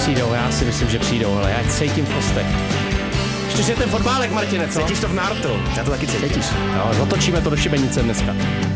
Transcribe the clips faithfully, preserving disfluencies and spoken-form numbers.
přijdou, já si myslím, že přijdou, ale já cítím v kostech. Ještě, že je ten fotbálek, Martine, co? Cítíš to v nártu, já to taky cítím. Cítíš? Jo, otočíme to do šibenice dneska.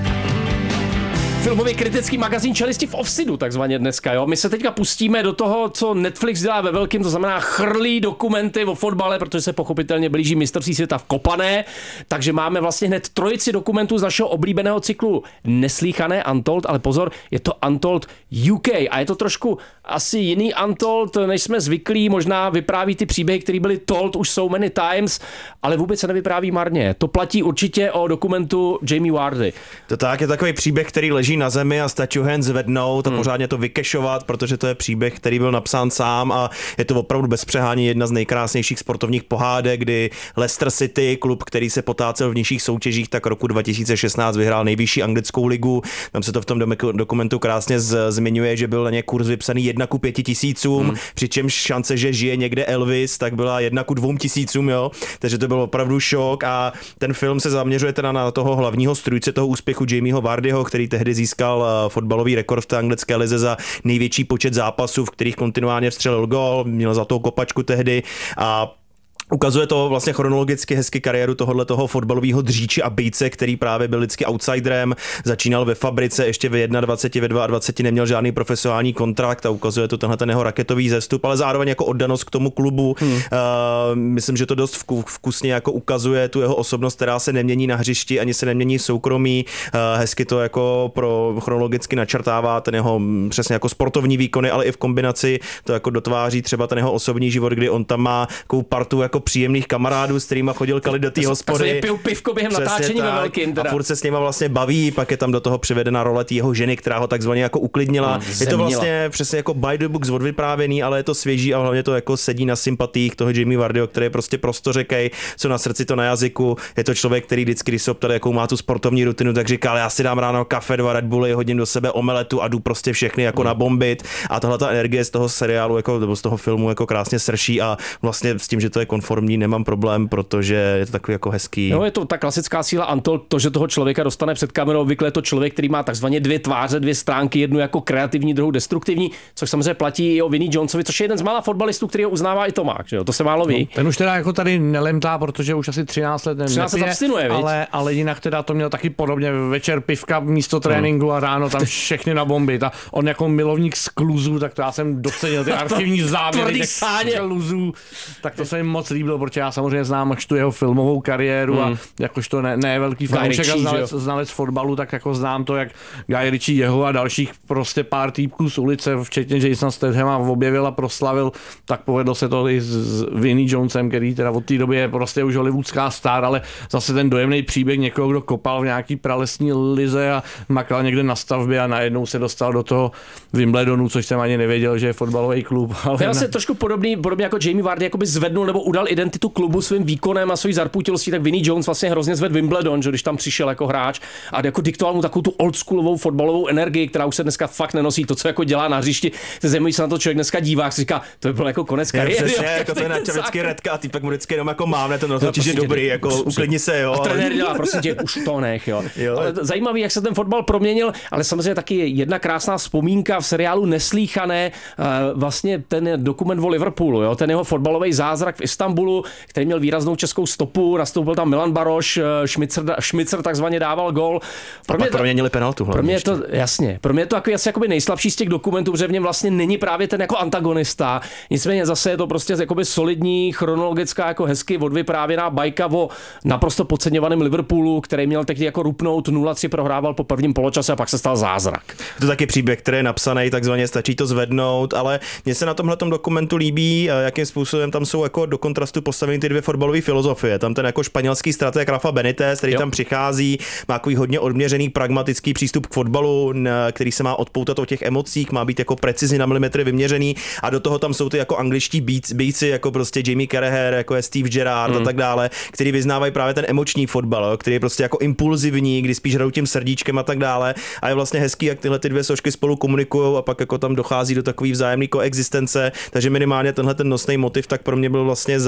Filmový kritický magazín Čelisti v offsidu, takzvaně dneska, jo. My se teďka pustíme do toho, co Netflix dělá ve velkým, to znamená chrlí dokumenty o fotbale, protože se pochopitelně blíží mistrovství světa v kopané, takže máme vlastně hned trojici dokumentů z našeho oblíbeného cyklu Neslíchané Untold, ale pozor, je to Untold U K a je to trošku asi jiný Untold, než jsme zvyklí, možná vypráví ty příběhy, které byly told už so many times, ale vůbec se nevypráví marně. To platí určitě o dokumentu Jamie Vardy. To tak, je takový příběh, který leží na zemi a stačí ho jen zvednout a hmm. pořádně to vykešovat, protože to je příběh, který byl napsán sám a je to opravdu bez přehání jedna z nejkrásnějších sportovních pohádek, kdy Leicester City, klub, který se potácel v nižších soutěžích, tak roku dva tisíce šestnáct vyhrál nejvyšší anglickou ligu. Tam se to v tom dokumentu krásně z, zmiňuje, že byl na ně kurz vypsaný jedna ku pěti tisícům, hmm. přičemž šance, že žije někde Elvis, tak byla jedna ku dvou tisícům, jo. Takže to byl opravdu šok a ten film se zaměřuje teda na toho hlavního strůjce toho úspěchu Jamieho Vardyho, který tehdy získal fotbalový rekord v té anglické lize za největší počet zápasů, v kterých kontinuálně vstřelil gól, měl za to kopačku tehdy a ukazuje to vlastně chronologicky hezky kariéru tohohle toho fotbalového dříče a bejce, který právě byl vždycky outsiderem, začínal ve fabrice, ještě ve dvaceti jedna, ve dvaceti dva neměl žádný profesionální kontrakt a ukazuje to tenhle ten jeho raketový zestup, ale zároveň jako oddanost k tomu klubu. Hmm. Uh, myslím, že to dost vkusně jako ukazuje tu jeho osobnost, která se nemění na hřišti, ani se nemění v soukromí. Uh, hezky to jako pro chronologicky načrtává ten jeho přesně jako sportovní výkony, ale i v kombinaci to jako dotváří třeba ten jeho osobní život, kdy on tam má takovou partu jako příjemných kamarádů, s kterýma chodil kalit do té hospody. Pil pivko během přesně natáčení tak, ve velkým. Teda. A furt se s nima vlastně baví, pak je tam do toho přivedena role jeho ženy, která ho takzvaně jako uklidnila. Hmm, je to vlastně přesně jako by the books odvyprávěný, ale je to svěží a hlavně to jako sedí na sympatiích toho Jamie Vardyho, který je prostě prostořekej, co na srdci, to na jazyku. Je to člověk, který vždycky, když se optal, jakou má tu sportovní rutinu, tak říkal, já si dám ráno kafe, dva Red Bully, hodím do sebe omeletu a jdu prostě všechny jako hmm. nabombit. A tahle ta energie z toho seriálu jako nebo z toho filmu jako krásně srší a vlastně s tím, že to je konformní, nemám problém, protože je to takový jako hezký. No, je to ta klasická síla Untold, to, že toho člověka dostane před kamerou, obvykle je to člověk, který má takzvaně dvě tváře, dvě stránky, jednu jako kreativní, druhou destruktivní, což samozřejmě platí i o Vinnie Jonesovi, což je jeden z mála fotbalistů, který ho uznává i Tomák, že jo? To se málo ví. No, ten už teda jako tady nelemtá, protože už asi třináct let třináct let abstinuje, ale, ale jinak teda to měl taky podobně, večer pivka místo tréninku a ráno tam všechny na bomby. A on jako milovník skluzů, tak to já jsem docenil ty archivní záběry těch skluzů, tak to se mi moc líbilo, protože já samozřejmě znám až tu jeho filmovou kariéru hmm. a jakožto ne, ne velký fanoušek a znalec, znalec fotbalu, tak jako znám to, jak Guy Ritchie jeho a dalších prostě pár týpků z ulice, včetně Jasona Stathama objevil a proslavil, tak povedlo se to i s Vinnie Jonesem, který teda od té doby je prostě už hollywoodská star, ale zase ten dojemný příběh někoho, kdo kopal v nějaký pralesní lize a makal někde na stavbě a najednou se dostal do toho Wimbledonu, což jsem ani nevěděl, že je fotbalový klub. Ale to je vlastně trošku podobný, podobně jako Jamie Vardy jakoby zvednul nebo udal identitu klubu svým výkonem a svojí zarputilostí, tak Vinnie Jones vlastně hrozně zved Wimbledon, že když tam přišel jako hráč a jako diktoval mu takovou tu oldschoolovou fotbalovou energii, která už se dneska fakt nenosí, to, co jako dělá na hřišti. Zajímavý se na to člověk dneska dívá, si říká, to by byl jako konec kariéry. Přesně, jako to je na vždycky redka a týpek mu vždycky jenom jako mávne ten rozhodčí, že dobrý, jako uklidni se, jo. A trenér dělá, prosím tě, už to nech, jo. jo. Ale zajímavý, jak se ten fotbal proměnil, ale samozřejmě taky jedna krásná vzpomínka v seriálu Neslíchané, vlastně ten dokument o Liverpoolu, jo, ten jeho fotbalový zázrak v Istanbulu, který měl výraznou českou stopu, nastoupil tam Milan Baroš, Šmicer, Šmicer takzvaně dával gól. Pro mě to proměnili penaltu hlavně. Pro mě je to, jasně, pro mě je to jako, asi jakoby nejslabší z těch dokumentů, protože v něm vlastně není právě ten jako antagonista. Nicméně zase je to prostě jakoby solidní, chronologická, jako hezky odvyprávěná bajka o naprosto podceňovaném Liverpoolu, který měl tehdy jako rupnout, nula tři prohrával po prvním poločase a pak se stal zázrak. Je to taky příběh, který je napsaný, takzvaně stačí to zvednout, ale mně se na tomhletom dokumentu líbí, jakým způsobem tam jsou jako do kontrastu postaveny ty dvě fotbalové filozofie. Tam ten jako španělský strateg Rafa Benitez, který jo. tam přichází, má takový hodně odměřený pragmatický přístup k fotbalu, který se má odpoutat od těch emocích, má být jako precizně na milimetry vyměřený a do toho tam jsou ty jako angličtí bíci, jako prostě Jamie Carragher, jako je Steve Gerrard mm. a tak dále, který vyznávají právě ten emoční fotbal, který je prostě jako impulzivní, kdy spíš hrajou tím srdíčkem a tak dále. A je vlastně hezký, jak tyhle ty dvě složky spolu komunikují a pak jako tam dochází do takové vzájemné koexistence, takže minimálně tenhle ten nosný motiv tak pro mě byl vlastně zajímavý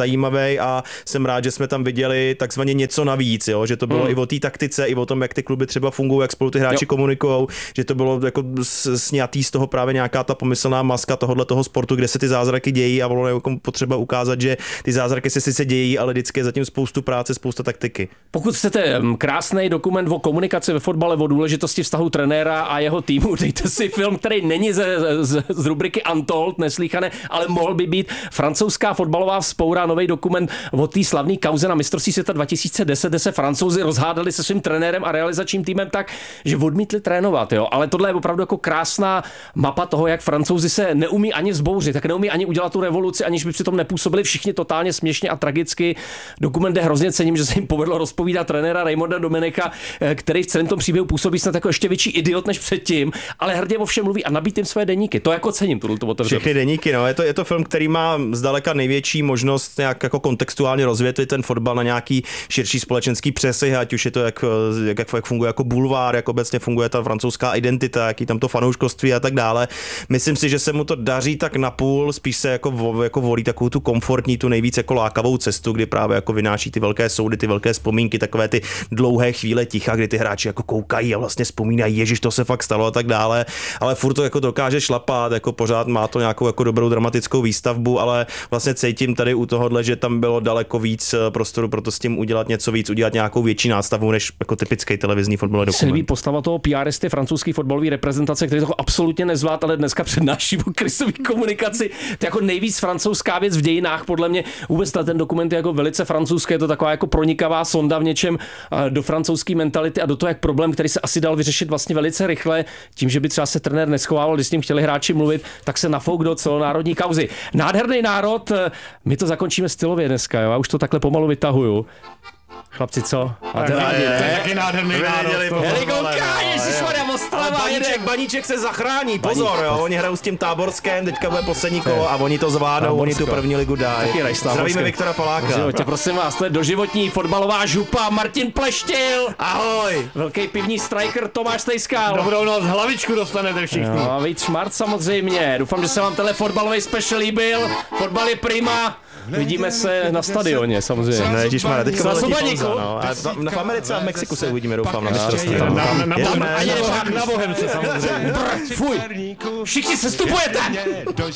zajímavý a jsem rád, že jsme tam viděli takzvaně něco navíc, jo? Že to bylo hmm. i o té taktice, i o tom, jak ty kluby třeba fungují, jak spolu ty hráči komunikují, že to bylo jako sňatý z toho právě nějaká ta pomyslná maska tohohle toho sportu, kde se ty zázraky dějí a bylo jako potřeba ukázat, že ty zázraky se sice dějí, ale vždycky je zatím spoustu práce, spousta taktiky. Pokud chcete krásný dokument o komunikaci ve fotbale, o důležitosti vztahu trenéra a jeho týmu, dejte si film, který není ze, z, z rubriky Untold, neslýchané, ale mohl by být francouzská fotbalová vzpoura, nový dokument o té slavné kauze na mistrovství světa dva tisíce deset, kde se Francouzi rozhádali se svým trenérem a realizačním týmem tak, že odmítli trénovat, jo. Ale tohle je opravdu jako krásná mapa toho, jak Francouzi se neumí ani vzbouřit, tak neumí ani udělat tu revoluci, aniž by přitom nepůsobili všichni totálně směšně a tragicky. Dokument, kde hrozně cením, že se jim povedlo rozpovídat trenéra Raymonda Domeneka, který v celém tom příběhu působí snad jako ještě větší idiot než předtím, ale hrdě o všem mluví a nabít jim své deníky. To jako cením, tuhle to otevřenost. Všechny deníky, no, je to, je to film, který má zdaleka největší možnost nějak jako kontextuálně rozvětvit ten fotbal na nějaký širší společenský přesah, ať už je to jak, jak, jak funguje jako bulvár, jak obecně funguje ta francouzská identita, jaký tam to fanouškovství a tak dále. Myslím si, že se mu to daří tak napůl, spíš se jako, jako volí takovou tu komfortní, tu nejvíc jako lákavou cestu, kdy právě jako vynáší ty velké soudy, ty velké vzpomínky, takové ty dlouhé chvíle ticha, kdy ty hráči jako koukají a vlastně vzpomínají, ježiš, to se fakt stalo a tak dále, ale furt to jako dokáže šlapat, jako pořád má to nějakou jako dobrou dramatickou výstavbu, ale vlastně cítím tady u tohohle, že tam bylo daleko víc prostoru pro to s tím udělat něco víc, udělat nějakou větší nástavu než jako typický televizní fotbalový dokument. Silví postava toho P R isty francouzské fotbalové reprezentace, který to absolutně nezvlád, ale dneska přednáší o krizové komunikaci. To je jako nejvíc francouzská věc v dějinách, podle mě. Vůbec ten dokument je jako velice francouzský, je to taková jako pronikavá sonda v něčem do francouzské mentality a do toho, jak problém, který se asi dal vyřešit vlastně velice rychle, tím, že by třeba se trenér neschovával, když s ním chtěli hráči mluvit, tak se nafouk do celonárodní kauzy. Nádherný národ, my to zakončíme stylově dneska, jo? Já už to takhle pomalu vytahuju. Chlapci, co? A to je taky nádherný národ. Heligonka, ježišmarja, Mostrava jede. Baníček se zachrání, pozor, jo, oni hrajou s tím Táborském, teďka bude poslední kolo a oni to zvládnou, oni tu první ligu dají. Zdravíme Viktora Paláka. Tě, prosím vás, to je doživotní fotbalová župa, Martin Pleštil. Ahoj. Velký pivní striker Tomáš Stejskal. Dobrou noc, hlavičku dostanete všichni. No, a Vít Šmart samozřejmě. Doufám, že se vám tenhle fotbalový special líbil. Fotbal je prima. Vidíme se na stadioně, samozřejmě. Ne, ježišmarja, teďka letí pauza, no. A v Americe a v Mexiku se uvidíme, doufám, na mistrovství. Na Bohemce samozřejmě. Fuj, všichni se stupujete!